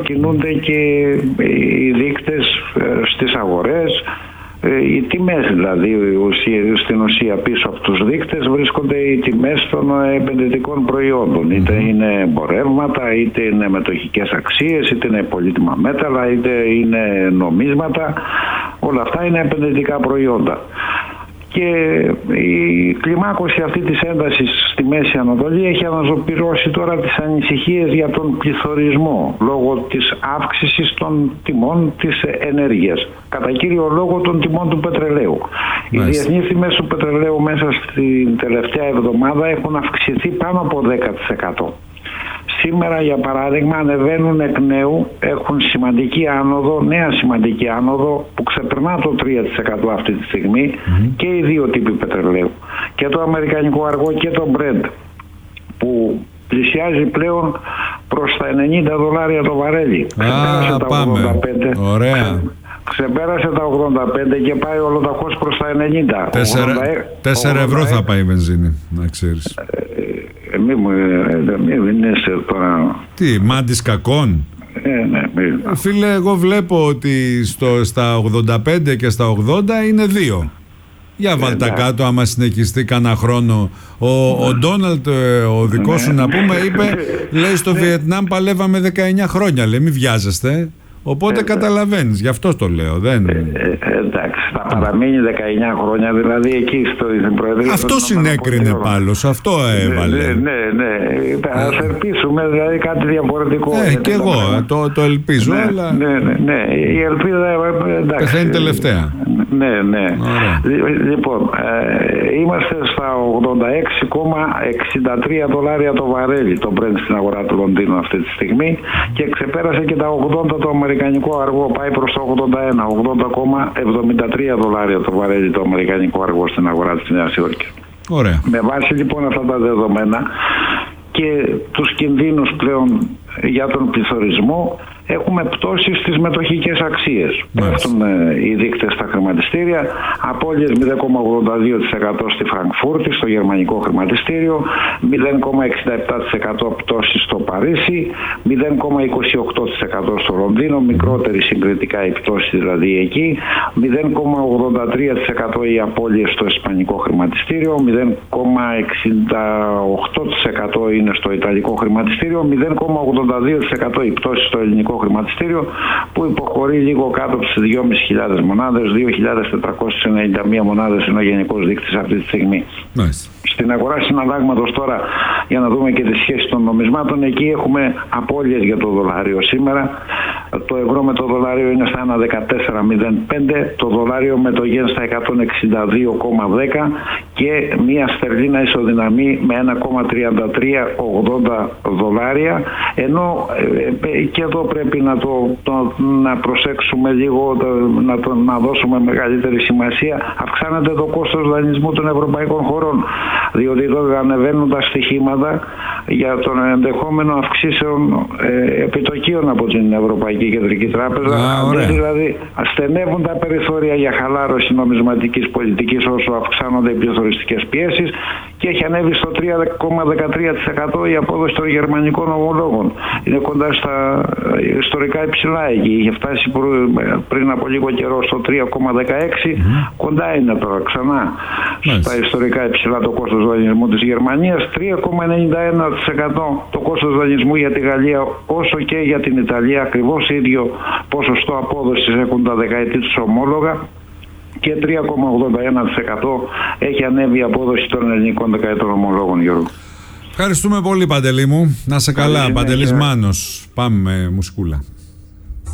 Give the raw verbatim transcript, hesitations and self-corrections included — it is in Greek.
κινούνται και οι δείκτες στις αγορές. Οι τιμές δηλαδή, στην ουσία πίσω από τους δείκτες βρίσκονται οι τιμές των επενδυτικών προϊόντων. Είτε είναι εμπορεύματα, είτε είναι μετοχικές αξίες, είτε είναι πολύτιμα μέταλλα, είτε είναι νομίσματα. Όλα αυτά είναι επενδυτικά προϊόντα. Και η κλιμάκωση αυτή της έντασης στη Μέση Ανατολή έχει αναζωπυρώσει τώρα τις ανησυχίες για τον πληθωρισμό λόγω της αύξησης των τιμών της ενέργειας, κατά κύριο λόγο των τιμών του πετρελαίου. Οι διεθνείς τιμές του πετρελαίου μέσα στην τελευταία εβδομάδα έχουν αυξηθεί πάνω από δέκα τοις εκατό. Σήμερα, για παράδειγμα, ανεβαίνουν εκ νέου, έχουν σημαντική άνοδο, νέα σημαντική άνοδο που ξεπερνά το τρία τοις εκατό αυτή τη στιγμή mm-hmm. και οι δύο τύποι πετρελαίου. Και το αμερικανικό αργό και το Brent, που πλησιάζει πλέον προς τα ενενήντα δολάρια το βαρέλι. Α, τα πάμε. ογδόντα πέντε. Ωραία. Ξεπέρασε τα ογδόντα πέντε και πάει ολοταχώς προς τα ενενήντα. Τέσσερα ευρώ θα πάει η βενζίνη, να ξέρεις. Ε, μη μου είσαι τώρα... Τι, μάντης κακών? Ε, ναι, μη. Φίλε, εγώ βλέπω ότι στο, στα ογδόντα πέντε και στα ογδόντα είναι δύο. Για βάλτε τα κάτω, άμα συνεχιστεί κανένα χρόνο. Ο Ντόναλτ, ο δικός σου να πούμε, είπε, λέει στο Βιετνάμ παλεύαμε δεκαεννιά χρόνια, λέει, μη βιάζεστε. Οπότε ε, καταλαβαίνεις, γι' αυτό το λέω. Δεν... Ε, ε, εντάξει, θα παραμείνει δεκαεννιά χρόνια, δηλαδή εκεί στην Προεδρία. Αυτό συνέκρινε Πάλος, αυτό έβαλε. Ναι, ναι, ναι. Ας ελπίσουμε δηλαδή κάτι διαφορετικό. Ε, και εγώ το, το ελπίζω, ναι, αλλά. Ναι, ναι, ναι. Η ελπίδα. Εντάξει. Πεθαίνει τελευταία. Ναι, ναι. Λοιπόν, ε, είμαστε στα ογδόντα έξι κόμμα εξήντα τρία δολάρια το βαρέλι, το Brent στην αγορά του Λονδίνου αυτή τη στιγμή και ξεπέρασε και τα ογδόντα το αμερικανικό αργό, πάει προς το ογδόντα ένα, ογδόντα κόμμα εβδομήντα τρία δολάρια το βαρέλι το αμερικανικό αργό στην αγορά της Νέας Υόρκης. Ωραία. Με βάση λοιπόν αυτά τα δεδομένα και τους κινδύνους πλέον για τον πληθωρισμό, έχουμε πτώσεις στις μετοχικές αξίες. Πέφτουν οι δείκτες στα χρηματιστήρια, απώλειες μηδέν κόμμα ογδόντα δύο τοις εκατό στη Φραγκφούρτη, στο γερμανικό χρηματιστήριο, μηδέν κόμμα εξήντα επτά τοις εκατό πτώσεις στο Παρίσι, μηδέν κόμμα είκοσι οκτώ τοις εκατό στο Λονδίνο, μικρότερη συγκριτικά η πτώση δηλαδή εκεί, μηδέν κόμμα ογδόντα τρία τοις εκατό οι απώλειες στο ισπανικό χρηματιστήριο, μηδέν κόμμα εξήντα οκτώ τοις εκατό είναι στο ιταλικό χρηματιστήριο, μηδέν κόμμα ογδόντα δύο τοις εκατό η πτώση στο ελληνικό χρηματιστήριο, που υποχωρεί λίγο κάτω από τις δύο χιλιάδες πεντακόσιες μονάδες, δύο χιλιάδες τετρακόσιες ενενήντα μία μονάδες είναι ο γενικός δείκτης αυτή τη στιγμή. Nice. Στην αγορά συναλλάγματος τώρα, για να δούμε και τη σχέση των νομισμάτων, εκεί έχουμε απώλειες για το δολάριο σήμερα. Το ευρώ με το δολάριο είναι στα ένα κόμμα δεκατέσσερα μηδέν πέντε, το δολάριο με το γεν στα εκατόν εξήντα δύο κόμμα δέκα και μία στερλίνα ισοδυναμεί με ένα κόμμα τριάντα τρία ογδόντα δολάρια, ενώ ε, και εδώ πρέπει να, το, το, να προσέξουμε λίγο, το, να, το, να δώσουμε μεγαλύτερη σημασία. Αυξάνεται το κόστος δανεισμού των ευρωπαϊκών χωρών, διότι εδώ ανεβαίνουν τα στοιχήματα για τον ενδεχόμενο αυξήσεων ε, επιτοκίων από την Ευρωπαϊκή Κεντρική Τράπεζα. Α, δηλαδή ασθενεύουν τα περιθώρια για χαλάρωση νομισματικής πολιτικής όσο αυξάνονται οι πληθωριστικές πιέσεις και έχει ανέβει στο τρία κόμμα δεκατρία τοις εκατό η απόδοση των γερμανικών ομολόγων. Είναι κοντά στα ιστορικά υψηλά εκεί. Είχε φτάσει πριν από λίγο καιρό στο τρία κόμμα δεκαέξι, mm-hmm. κοντά είναι τώρα ξανά nice. στα ιστορικά υψηλά το κόστος δανεισμού της Γερμανίας, τρία κόμμα ενενήντα ένα τοις εκατό το κόστος δανεισμού για τη Γαλλία όσο και για την Ιταλία, ακριβώς ίδιο ποσοστό απόδοσης έχουν τα δεκαετή τους ομόλογα και τρία κόμμα ογδόντα ένα τοις εκατό έχει ανέβει η απόδοση των ελληνικών δεκαετών ομολόγων, Γιώργο. Ευχαριστούμε πολύ, Παντελή μου. Να σε καλά, Παντελής Μάνος. Πάμε μουσικούλα.